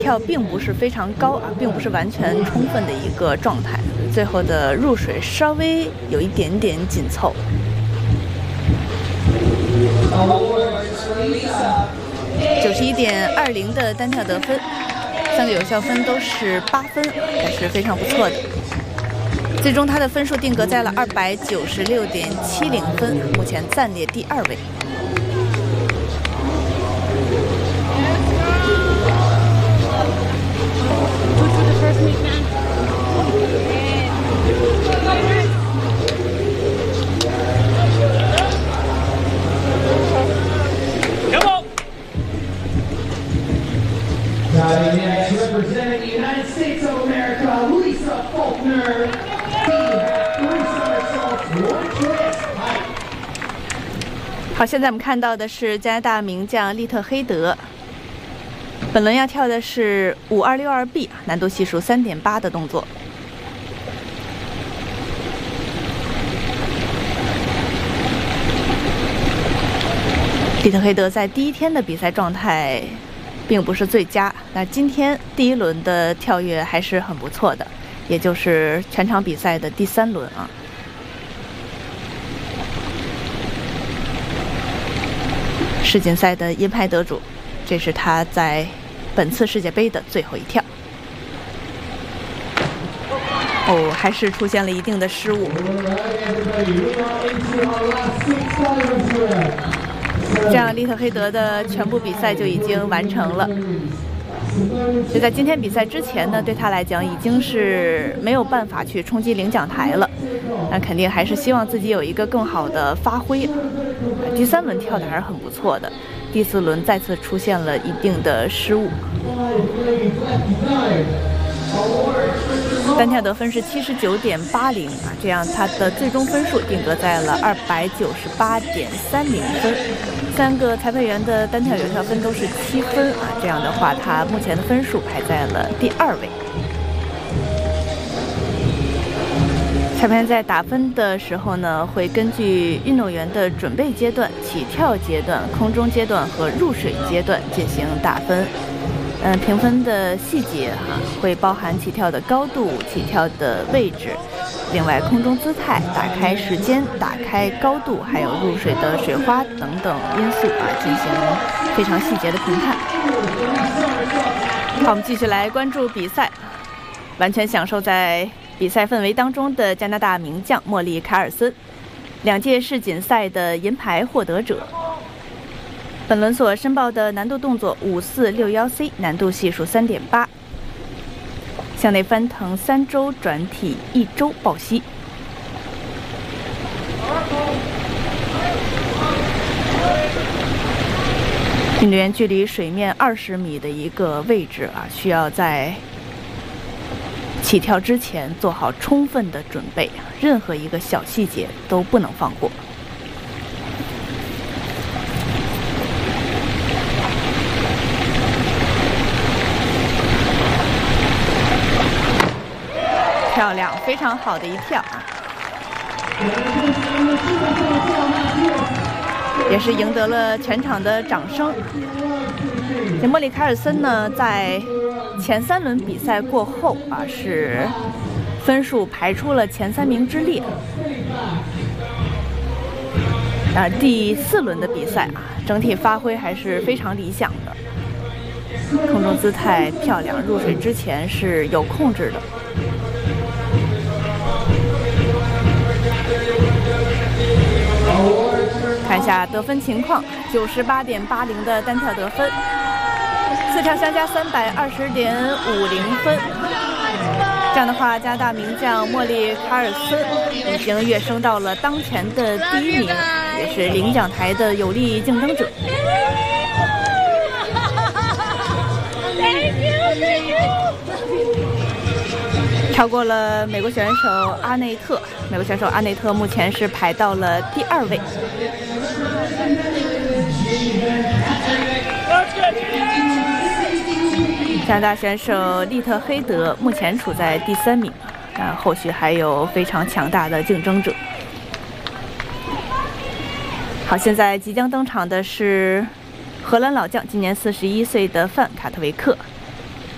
跳并不是非常高啊，并不是完全充分的一个状态，最后的入水稍微有一点点紧凑。91.20的单跳得分，3个有效分都是8分，还是非常不错的。最终他的分数定格在了296.70分，目前暂列第2位。 Representing the United States of America, Lisa Faulkner. She had 3 somersaults, 1 twist. 好，现在我们看到的是加拿大名将利特黑德，本轮要跳的是5262B， 难度系数3.8的动作。利特黑德在第1天的比赛状态并不是最佳，那今天第1轮的跳跃还是很不错的，也就是全场比赛的第3轮啊。世锦赛的银牌得主，这是他在本次世界杯的最后一跳。哦，还是出现了一定的失误。这样，利特黑德的全部比赛就已经完成了。就在今天比赛之前呢，对他来讲已经是没有办法去冲击领奖台了。那肯定还是希望自己有一个更好的发挥。第3轮跳的还是很不错的，第4轮再次出现了一定的失误。单跳得分是79.80啊，这样他的最终分数定格在了298.30分。3个裁判员的单跳有效分都是7分啊，这样的话，他目前的分数排在了第2位。裁判员在打分的时候呢，会根据运动员的准备阶段、起跳阶段、空中阶段和入水阶段进行打分。评分的细节会包含起跳的高度、起跳的位置，另外空中姿态、打开时间、打开高度，还有入水的水花等等因素进行非常细节的评判。好，我们继续来关注比赛，完全享受在比赛氛围当中的加拿大名将莫莉·卡尔森，2届世锦赛的银牌获得者。本轮所申报的难度动作5461C， 难度系数3.8，向内翻腾3周，转体1周抱膝。运动员距离水面20米的一个位置需要在起跳之前做好充分的准备，任何一个小细节都不能放过。漂亮，非常好的一跳也是赢得了全场的掌声。这莫莉·卡尔森呢，在前3轮比赛过后是分数排出了前3名之列。第4轮的比赛整体发挥还是非常理想的，空中姿态漂亮，入水之前是有控制的。看一下得分情况，98.80的单跳得分，4跳相加320.50分。这样的话，加拿大名将莫莉·卡尔森已经跃升到了当前的第1名，也是领奖台的有力竞争者。超过了美国选手阿内特，美国选手阿内特目前是排到了第2位。加拿大选手利特黑德目前处在第3名，后续还有非常强大的竞争者。好，现在即将登场的是荷兰老将，今年41岁的范卡特维克。